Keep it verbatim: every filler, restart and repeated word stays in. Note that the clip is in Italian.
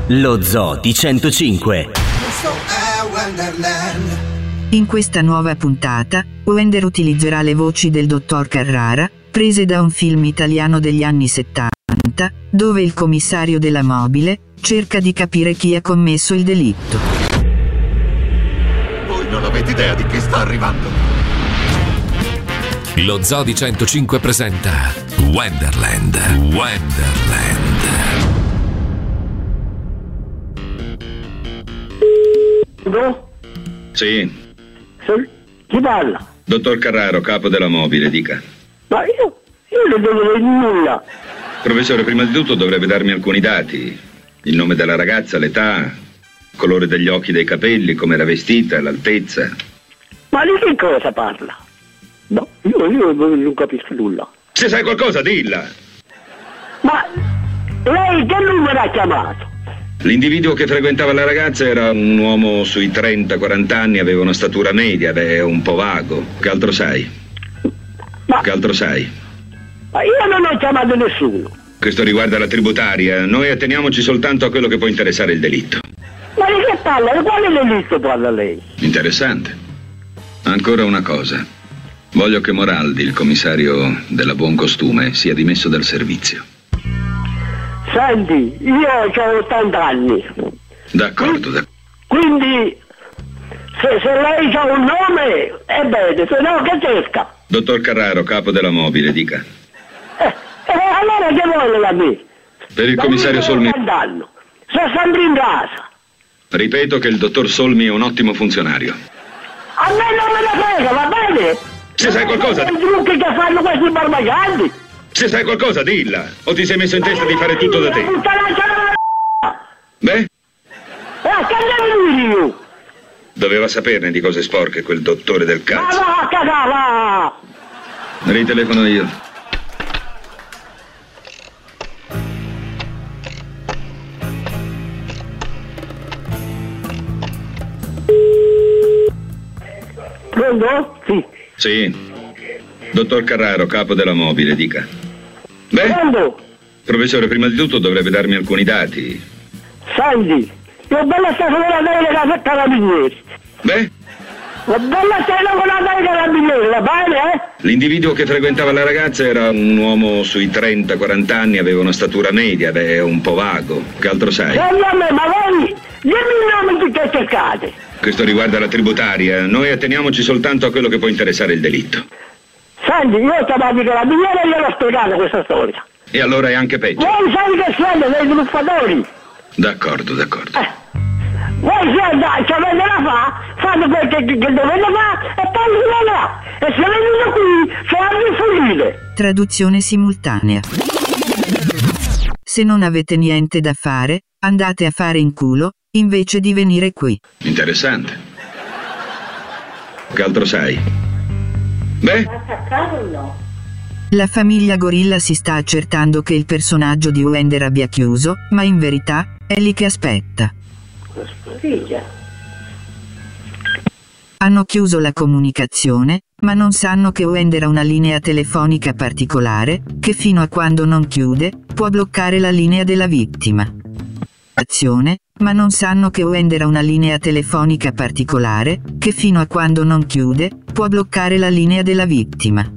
Lo Zoo di centocinque. In questa nuova puntata, Wender utilizzerà le voci del dottor Carrara, prese da un film italiano degli anni settanta, dove il commissario della mobile cerca di capire chi ha commesso il delitto. Voi non avete idea di chi sta arrivando. Lo Zoo di centocinque presenta Wenderland. Wenderland. No? Sì. Sì? Chi parla? Dottor Carraro, capo della mobile, dica. Ma io, io non devo dire nulla. Professore, prima di tutto dovrebbe darmi alcuni dati. Il nome della ragazza, l'età, il colore degli occhi, dei capelli, come era vestita, l'altezza. Ma di che cosa parla? No, io, io non capisco nulla. Se sai qualcosa, dilla. Ma lei che numero ha chiamato? L'individuo che frequentava la ragazza era un uomo sui trenta quaranta anni, aveva una statura media, beh, un po' vago. Che altro sai? Ma, Che altro sai? ma io non ho chiamato nessuno. Questo riguarda la tributaria. Noi atteniamoci soltanto a quello che può interessare il delitto. Ma di che parla? Di quale delitto parla lei? Interessante. Ancora una cosa. Voglio che Moraldi, il commissario della Buon Costume, sia dimesso dal servizio. Senti, io ho ottanta anni. D'accordo, d'accordo. Quindi, se, se lei ha un nome, è bene, se no che cerca. Dottor Carraro, capo della mobile, dica. Eh, eh, allora che vuole da me? Per il commissario Solmi... Sono sempre in casa. Ripeto che il dottor Solmi è un ottimo funzionario. A me non me ne frega, va bene? Se sai qualcosa... I trucchi che fanno questi barbagianti. Se sai qualcosa, dilla. O ti sei messo in testa di fare tutto da te? Beh? Eh, che devo dire io? Doveva saperne di cose sporche quel dottore del Ma cazzo. va a cagare, va! Ritelefono io. Pronto? Sì. Sì. Dottor Carraro, capo della mobile, dica. Beh, Pronto? professore, prima di tutto dovrebbe darmi alcuni dati. Senti, io bella stasera dai carabinieri. Beh, La bella stasera con la dai carabinieri, va bene, eh? l'individuo che frequentava la ragazza era un uomo sui trenta quaranta anni, aveva una statura media, beh, un po' vago. Che altro sai? Senti a me, ma voi, dimmi il nome di che cercate. Questo riguarda la tributaria. Noi atteniamoci soltanto a quello che può interessare il delitto. Senti, io ho chiamato i carabinieri e gliel'ho spiegata questa storia. E allora è anche peggio. Voi sai che siete dei truffatori. D'accordo, d'accordo. Eh. Voi siete, ci avete da fare, fate quel che, che dovete fare e poi si vedrà. E se venite qui, se fuggite. Traduzione simultanea. Se non avete niente da fare, andate a fare in culo, invece di venire qui. Interessante. Che altro sai? Beh, La famiglia Gorilla si sta accertando che il personaggio di Wender abbia chiuso, ma in verità è lì che aspetta. Hanno chiuso la comunicazione, ma non sanno che Wender ha una linea telefonica particolare, che fino a quando non chiude, può bloccare la linea della vittima. Azione, ma non sanno che Wender ha una linea telefonica particolare, che fino a quando non chiude, può bloccare la linea della vittima.